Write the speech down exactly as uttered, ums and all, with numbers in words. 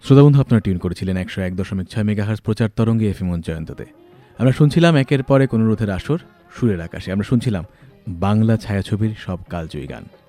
শ্রোতাবন্ধু, আপনারা টিউন করেছিলেন একশো এক দশমিক ছয় মেগাহার্জ প্রচার তরঙ্গে এফএম জয়ন্ততে। আমরা শুনছিলাম একের পর এক অনুরোধের আসর সুরের আকাশে। আমরা শুনছিলাম বাংলা ছায়াছবির সব কালজয়ী গান।